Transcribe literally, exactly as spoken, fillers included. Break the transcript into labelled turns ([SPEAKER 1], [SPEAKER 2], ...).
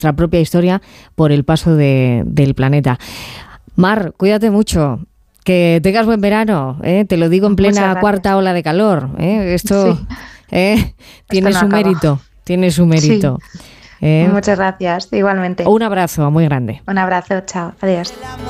[SPEAKER 1] nuestra propia historia por el paso de, del planeta. Mar, cuídate mucho. Que tengas buen verano, ¿eh? Te lo digo en plena cuarta ola de calor. ¿eh? Esto, sí. ¿eh? tiene Esto no su acaba. mérito, tiene su mérito.
[SPEAKER 2] Sí. ¿eh? Muchas gracias, igualmente.
[SPEAKER 1] Un abrazo muy grande.
[SPEAKER 2] Un abrazo, chao, adiós.